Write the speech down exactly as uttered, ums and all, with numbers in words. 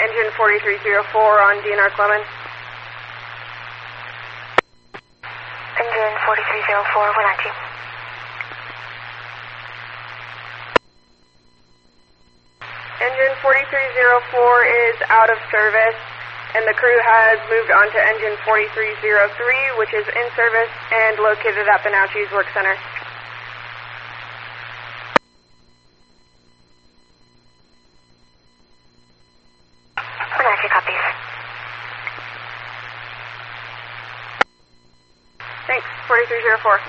engine forty-three oh four on D N R Clemens. Engine forty-three oh four, one nineteen. Engine forty-three oh four is out of service, and the crew has moved on to engine forty-three oh three, which is in service and located at Bonacci's work center. Bonacci copies. Thanks, forty-three oh four.